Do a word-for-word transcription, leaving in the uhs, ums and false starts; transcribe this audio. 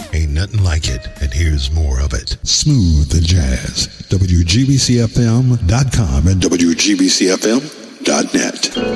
Ain't nothing like it, and here's more of it. Smooth the Jazz. W G B C F M dot com and W G B C F M dot net.